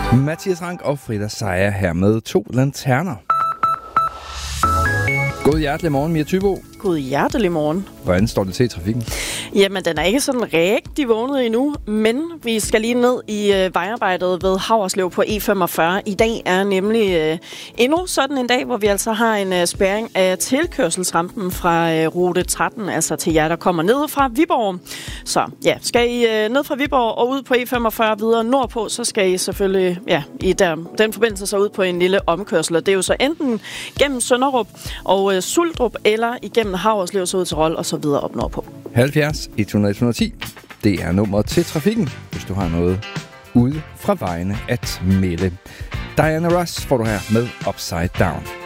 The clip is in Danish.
Mathias Rank og Frida Sejer her med 2 lanterner. God hjertelig morgen, Mia Thybo. God hjertelig morgen. Hvordan står det til i trafikken? Jamen, den er ikke sådan rigtig vågnet endnu, men vi skal lige ned i vejarbejdet ved Haverslev på E45. I dag er nemlig endnu sådan en dag, hvor vi altså har en spærring af tilkørselsrampen fra rute 13, altså til jer, der kommer ned fra Viborg. Så ja, skal I ned fra Viborg og ud på E45 videre nordpå, så skal I selvfølgelig i den forbindelse så ud på en lille omkørsel. Og det er jo så enten gennem Sønderup og Suldrup, eller igennem Haverslev, så ud til Rold og så videre op nordpå. 70 100 110. Det er nummeret til trafikken, hvis du har noget ude fra vejene at melde. Diana Ross får du her med Upside Down.